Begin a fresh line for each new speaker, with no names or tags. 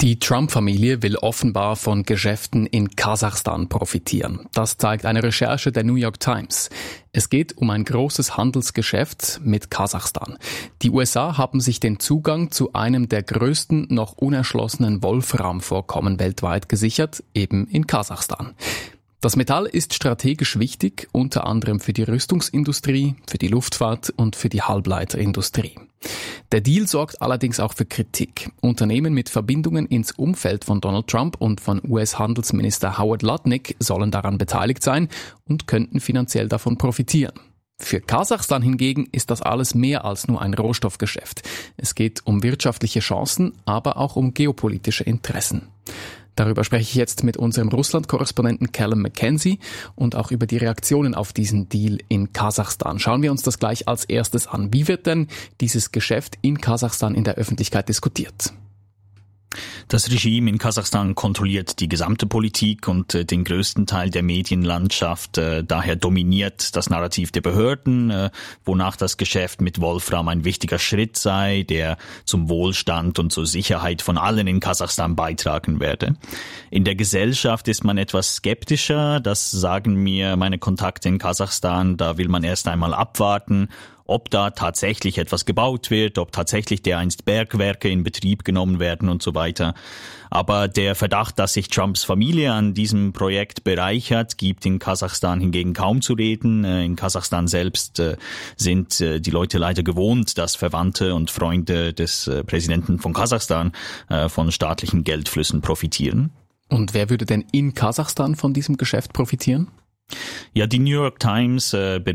Die Trump-Familie will offenbar von Geschäften in Kasachstan profitieren. Das zeigt eine Recherche der New York Times. Es geht um ein großes Handelsgeschäft mit Kasachstan. Die USA haben sich den Zugang zu einem der größten noch unerschlossenen Wolframvorkommen weltweit gesichert, eben in Kasachstan. Das Metall ist strategisch wichtig, unter anderem für die Rüstungsindustrie, für die Luftfahrt und für die Halbleiterindustrie. Der Deal sorgt allerdings auch für Kritik. Unternehmen mit Verbindungen ins Umfeld von Donald Trump und von US-Handelsminister Howard Lutnick sollen daran beteiligt sein und könnten finanziell davon profitieren. Für Kasachstan hingegen ist das alles mehr als nur ein Rohstoffgeschäft. Es geht um wirtschaftliche Chancen, aber auch um geopolitische Interessen. Darüber spreche ich jetzt mit unserem Russland-Korrespondenten Callum McKenzie und auch über die Reaktionen auf diesen Deal in Kasachstan. Schauen wir uns das gleich als erstes an. Wie wird denn dieses Geschäft in Kasachstan in der Öffentlichkeit diskutiert?
Das Regime in Kasachstan kontrolliert die gesamte Politik und den größten Teil der Medienlandschaft. Daher dominiert das Narrativ der Behörden, wonach das Geschäft mit Wolfram ein wichtiger Schritt sei, der zum Wohlstand und zur Sicherheit von allen in Kasachstan beitragen werde. In der Gesellschaft ist man etwas skeptischer, das sagen mir meine Kontakte in Kasachstan. Da will man erst einmal abwarten, ob da tatsächlich etwas gebaut wird, ob tatsächlich dereinst Bergwerke in Betrieb genommen werden und so weiter. Aber der Verdacht, dass sich Trumps Familie an diesem Projekt bereichert, gibt in Kasachstan hingegen kaum zu reden. In Kasachstan selbst sind die Leute leider gewohnt, dass Verwandte und Freunde des Präsidenten von Kasachstan von staatlichen Geldflüssen profitieren.
Und wer würde denn in Kasachstan von diesem Geschäft profitieren?
Ja, die New York Times